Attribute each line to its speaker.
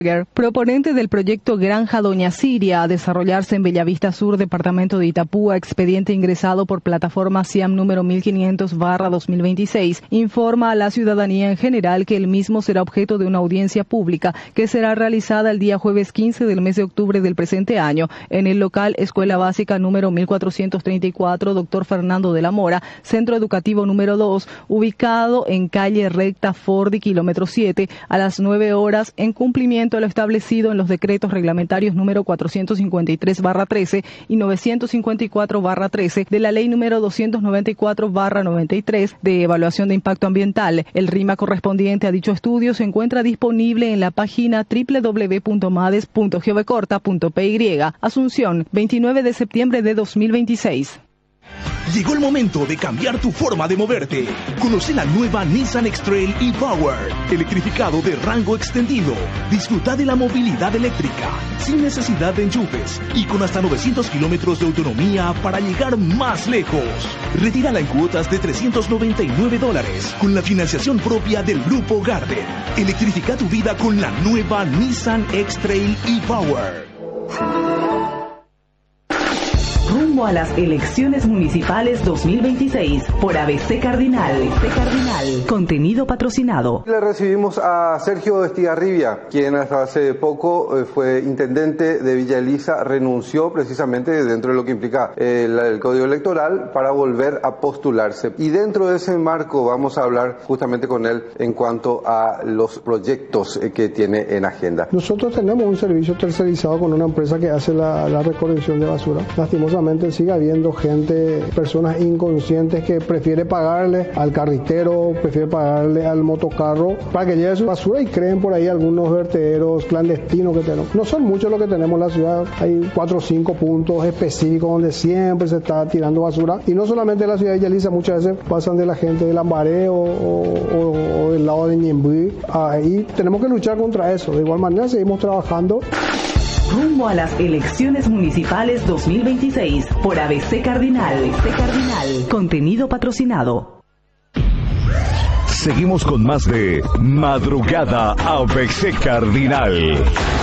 Speaker 1: Proponente del proyecto Granja Doña Siria a desarrollarse en Bellavista Sur, departamento de Itapúa, expediente ingresado por plataforma SIAM número 1500/2026, informa a la ciudadanía en general que el mismo será objeto de una audiencia pública que será realizada el día jueves 15 del mes de octubre del presente año en el local Escuela Básica número 1434 Dr. Fernando de la Mora, Centro Educativo número 2, ubicado en calle Recta Fordi, kilómetro 7, a las 9 horas, en cumplimiento a lo establecido en los decretos reglamentarios número 453/13 y 954/13 de la ley número 294/93 de evaluación de impacto ambiental. El RIMA correspondiente a dicho estudio se encuentra disponible en la página www.mades.gvcorta.py. Asunción, 29 de septiembre de 2026.
Speaker 2: Llegó el momento de cambiar tu forma de moverte. Conoce la nueva Nissan X-Trail e-Power, electrificado de rango extendido. Disfruta de la movilidad eléctrica, sin necesidad de enchufes y con hasta 900 kilómetros de autonomía para llegar más lejos. Retírala en cuotas de $399 con la financiación propia del Grupo Garden. Electrifica tu vida con la nueva Nissan X-Trail e-Power.
Speaker 3: Rumbo a las elecciones municipales 2026 por ABC Cardinal. Contenido patrocinado.
Speaker 4: Le recibimos a Sergio Estigarribia, quien hasta hace poco fue intendente de Villa Elisa, renunció precisamente dentro de lo que implica el Código Electoral para volver a postularse. Y dentro de ese marco vamos a hablar justamente con él en cuanto a los proyectos que tiene en agenda.
Speaker 5: Nosotros tenemos un servicio tercerizado con una empresa que hace la recolección de basura. Lastimosamente sigue habiendo personas inconscientes que prefiere pagarle al carretero, prefiere pagarle al motocarro para que lleve su basura y creen por ahí algunos vertederos clandestinos que tenemos. No son muchos los que tenemos en la ciudad, hay 4 o 5 puntos específicos donde siempre se está tirando basura y no solamente en la ciudad de Yaliza, muchas veces pasan de la gente de Lambaré o del lado de Ñemby. Ahí tenemos que luchar contra eso. De igual manera seguimos trabajando.
Speaker 3: Rumbo a las elecciones municipales 2026 por ABC Cardinal. Contenido patrocinado.
Speaker 6: Seguimos con más de Madrugada ABC Cardinal.